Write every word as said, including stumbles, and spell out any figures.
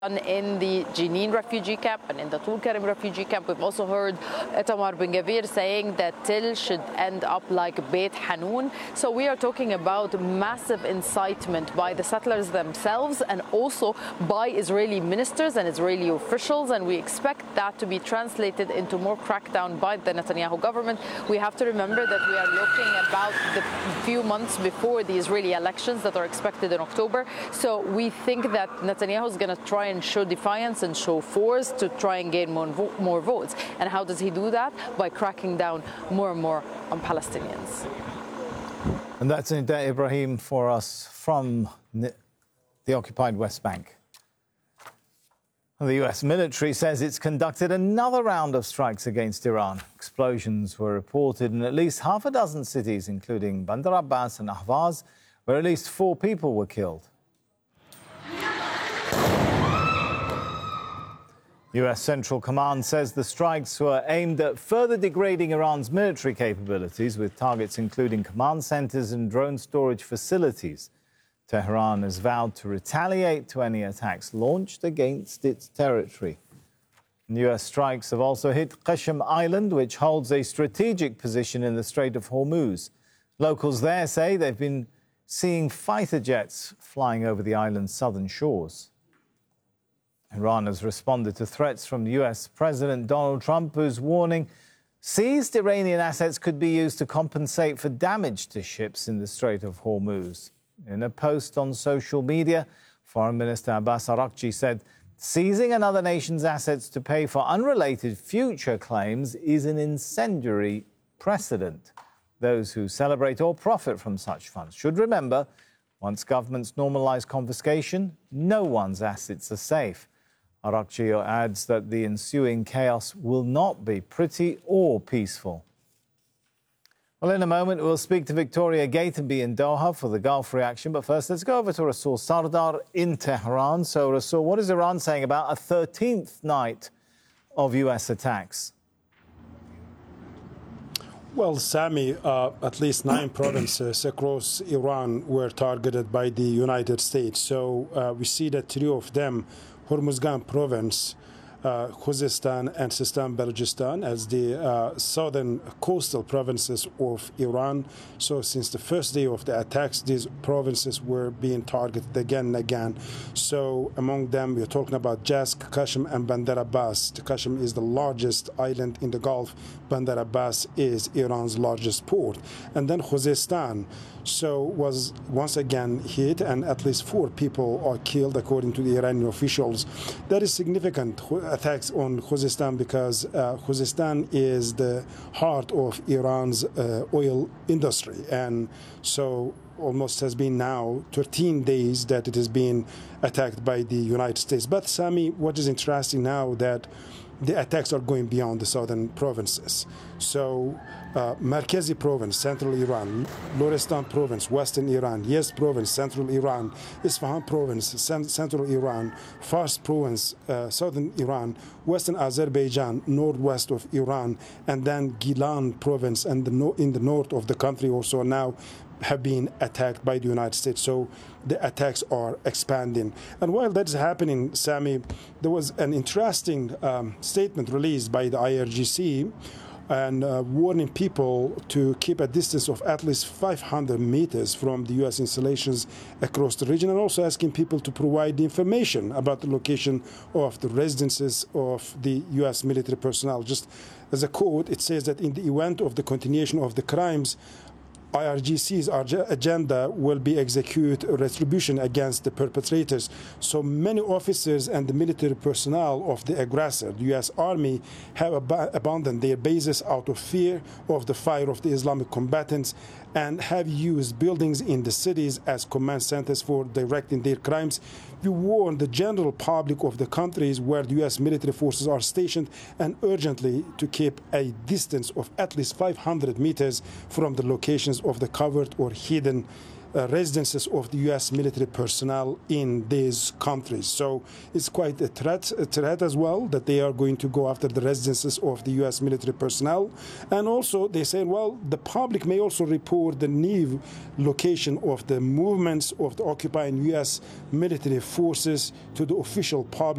in the Jenin refugee camp and in the Tulkarm refugee camp. We've also heard Itamar Ben Gvir saying that Til should end up like Beit Hanun. So we are talking about massive incitement by the settlers themselves and also by Israeli ministers and Israeli officials, and we expect that to be translated into more crackdown by the Netanyahu government. We have to remember that we are looking about the few months before the Israeli elections that are expected in October. So we think that Netanyahu is going to try and show defiance and show force to try and gain more, vo more votes. And how does he do that? By cracking down more and more on Palestinians. And that's Nida Ibrahim for us from the occupied West Bank. The U S military says it's conducted another round of strikes against Iran. Explosions were reported in at least half a dozen cities, including Bandar Abbas and Ahvaz, where at least four people were killed. U S Central Command says the strikes were aimed at further degrading Iran's military capabilities, with targets including command centers and drone storage facilities. Tehran has vowed to retaliate to any attacks launched against its territory. U S strikes have also hit Qashm Island, which holds a strategic position in the Strait of Hormuz. Locals there say they've been seeing fighter jets flying over the island's southern shores. Iran has responded to threats from U S President Donald Trump, who's warning seized Iranian assets could be used to compensate for damage to ships in the Strait of Hormuz. In a post on social media, Foreign Minister Abbas Araghchi said seizing another nation's assets to pay for unrelated future claims is an incendiary precedent. Those who celebrate or profit from such funds should remember, once governments normalize confiscation, no one's assets are safe. Araghchi adds that the ensuing chaos will not be pretty or peaceful. Well, in a moment, we'll speak to Victoria Gatenby in Doha for the Gulf reaction. But first, let's go over to Rasul Sardar in Tehran. So, Rasul, what is Iran saying about a thirteenth night of U S attacks? Well, Sami, uh, at least nine provinces across Iran were targeted by the United States. So uh, we see that three of them, Hormuzgan province, uh, Khuzestan and Sistan Balochistan, as the uh, southern coastal provinces of Iran. So since the first day of the attacks, these provinces were being targeted again and again. So among them, we're talking about Jask, Qashm, and Bandar Abbas. Qashm is the largest island in the Gulf. Bandar Abbas is Iran's largest port. And then Khuzestan so was once again hit, and at least four people are killed, according to the Iranian officials. That is significant attacks on Khuzestan because uh, Khuzestan is the heart of Iran's uh, oil industry, and so almost has been now thirteen days that it has been attacked by the United States. But Sami, what is interesting now that the attacks are going beyond the southern provinces. So uh, Markazi province, central Iran, Lorestan province, western Iran, Yezd province, central Iran, Isfahan province, cent central Iran, Fars province, uh, southern Iran, western Azerbaijan, northwest of Iran, and then Gilan province and the no in the north of the country also now have been attacked by the United States. So the attacks are expanding. And while that's happening, Sami, there was an interesting um, statement released by the I R G C and uh, warning people to keep a distance of at least five hundred meters from the U S installations across the region, and also asking people to provide the information about the location of the residences of the U S military personnel. Just as a quote, it says that in the event of the continuation of the crimes, I R G C's agenda will be execute retribution against the perpetrators. So many officers and the military personnel of the aggressor, the U S Army, have ab abandoned their bases out of fear of the fire of the Islamic combatants and have used buildings in the cities as command centers for directing their crimes. We warn the general public of the countries where the U S military forces are stationed and urgently to keep a distance of at least five hundred meters from the locations of the covered or hidden uh, residences of the U S military personnel in these countries. So it's quite a threat, a threat as well that they are going to go after the residences of the U S military personnel. And also they say, well, the public may also report the new location of the movements of the occupying U S military forces to the official public.